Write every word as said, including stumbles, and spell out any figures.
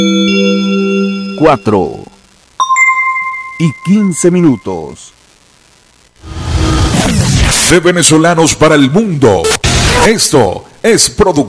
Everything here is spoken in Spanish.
cuatro y quince minutos. De venezolanos para el mundo. Esto es producción.